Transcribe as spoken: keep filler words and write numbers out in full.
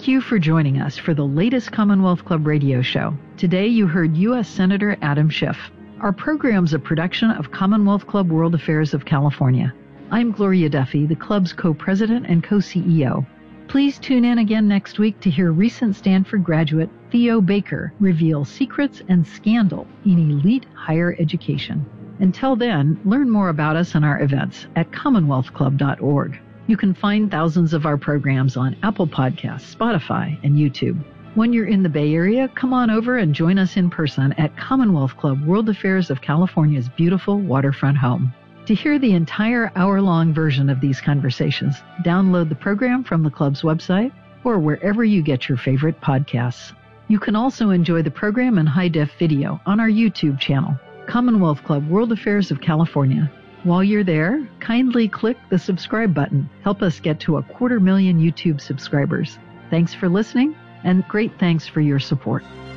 Thank you for joining us for the latest Commonwealth Club radio show. Today you heard U S Senator Adam Schiff. Our program's a production of Commonwealth Club World Affairs of California. I'm Gloria Duffy, the club's co-president and co-C E O. Please tune in again next week to hear recent Stanford graduate Theo Baker reveal secrets and scandal in elite higher education. Until then, learn more about us and our events at commonwealth club dot org. You can find thousands of our programs on Apple Podcasts, Spotify, and YouTube. When you're in the Bay Area, come on over and join us in person at Commonwealth Club World Affairs of California's beautiful waterfront home. To hear the entire hour-long version of these conversations, download the program from the club's website or wherever you get your favorite podcasts. You can also enjoy the program in high-def video on our YouTube channel, Commonwealth Club World Affairs of California. While you're there, kindly click the subscribe button. Help us get to a quarter million YouTube subscribers. Thanks for listening, and great thanks for your support.